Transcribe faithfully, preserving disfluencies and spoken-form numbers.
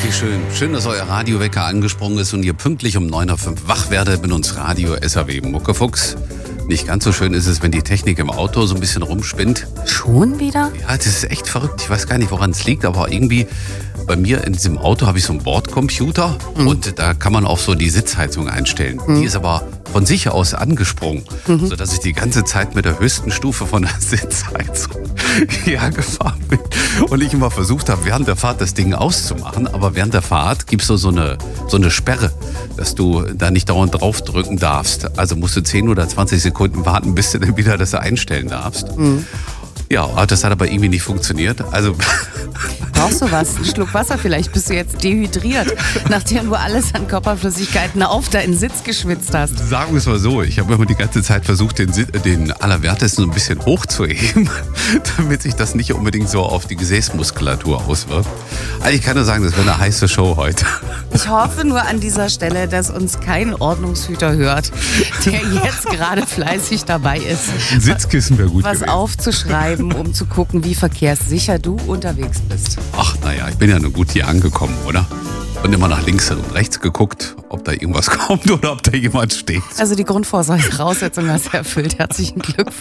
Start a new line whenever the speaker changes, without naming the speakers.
richtig schön. Schön, dass euer Radiowecker angesprungen ist und ihr pünktlich um neun Uhr fünf wach werdet mit uns Radio S R W Muckefuchs. Nicht ganz so schön ist es, wenn die Technik im Auto so ein bisschen rumspinnt.
Schon wieder?
Ja, das ist echt verrückt. Ich weiß gar nicht, woran es liegt, aber irgendwie bei mir in diesem Auto habe ich so einen Bordcomputer mhm. und da kann man auch so die Sitzheizung einstellen. Mhm. Die ist aber von sich aus angesprungen, mhm. sodass ich die ganze Zeit mit der höchsten Stufe von der Sitzheizung hierher gefahren bin. Und ich immer versucht habe, während der Fahrt das Ding auszumachen, aber während der Fahrt gibt es so, so, eine, so eine Sperre, dass du da nicht dauernd draufdrücken darfst. Also musst du zehn oder zwanzig Sekunden warten, bis du dann wieder das einstellen darfst. Mhm. Ja, das hat aber irgendwie nicht funktioniert. Also
brauchst du was? Einen Schluck Wasser vielleicht? Bist du jetzt dehydriert, nachdem du alles an Körperflüssigkeiten auf deinen Sitz geschwitzt hast?
Sagen wir es mal so, ich habe immer die ganze Zeit versucht, den, den Allerwertesten so ein bisschen hochzuheben, damit sich das nicht unbedingt so auf die Gesäßmuskulatur auswirkt. Also ich kann nur sagen, das wird eine heiße Show heute.
Ich hoffe nur an dieser Stelle, dass uns kein Ordnungshüter hört, der jetzt gerade fleißig dabei ist,
ein Sitzkissen wäre gut
was
gewesen.
Aufzuschreiben, um zu gucken, wie verkehrssicher du unterwegs bist.
Ach, naja, ich bin ja nur gut hier angekommen, oder? Und immer nach links und rechts geguckt, ob da irgendwas kommt oder ob da jemand steht.
Also die Grundvoraussetzung hast du erfüllt. Herzlichen Glückwunsch.